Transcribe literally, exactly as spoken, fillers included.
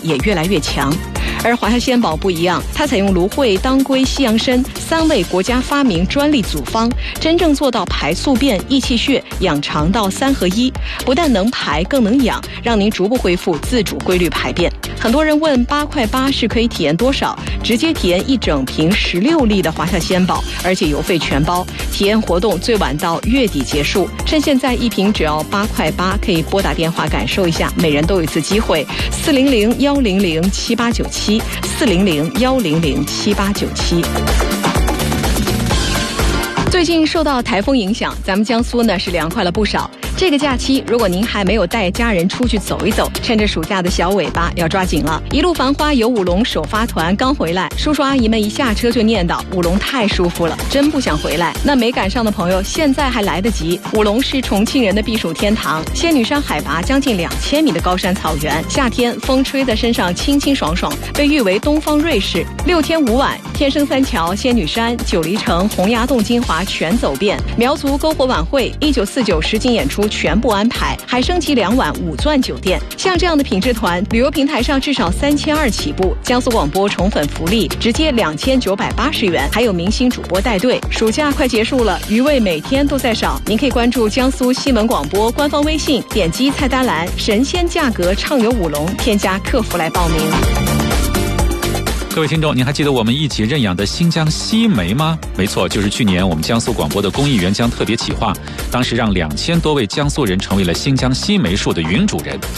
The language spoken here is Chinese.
也越来越强。而华夏鲜宝不一样，它采用芦荟、当归、西洋参三味国家发明专利组方，真正做到排宿便、益气血、养肠道三合一，不但能排，更能养，让您逐步恢复自主规律排便。很多人问八块八是可以体验多少？直接体验一整瓶十六粒的华夏鲜宝，而且邮费全包。体验活动最晚到月底结束，趁现在一瓶只要八块八，可以拨打电话感受一下，每人都有一次机会。四零零幺零零七八九七，四零零幺零零七八九七。最近受到台风影响，咱们江苏呢是凉快了不少。这个假期，如果您还没有带家人出去走一走，趁着暑假的小尾巴要抓紧了。一路繁花游舞龙首发团刚回来，叔叔阿姨们一下车就念叨舞龙太舒服了，真不想回来。那没赶上的朋友，现在还来得及。舞龙是重庆人的避暑天堂，仙女山海拔将近两千米的高山草原，夏天风吹在身上清清爽爽，被誉为东方瑞士。六天五晚，天生三桥、仙女山、九黎城、洪崖洞、金华全走遍。苗族篝火晚会、一九四九实景演出全部安排，还升级两晚五钻酒店。像这样的品质团，旅游平台上至少三千二起步。江苏广播宠粉福利，直接两千九百八十元，还有明星主播带队。暑假快结束了，余味每天都在少。您可以关注江苏新闻广播官方微信，点击菜单栏神仙价格畅游舞龙，添加客服来报名。 各位听众，您还记得我们一起认养的新疆西梅吗？没错，就是去年我们江苏广播的公益援疆特别企划，当时让两千多位江苏人成为了新疆西梅树的云主人。